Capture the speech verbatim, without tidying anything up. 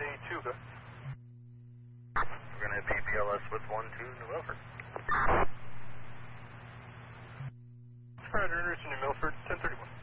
Daytuga. We're going to be B L S with one two New Milford. Roger, Anderson, New Milford, ten thirty-one.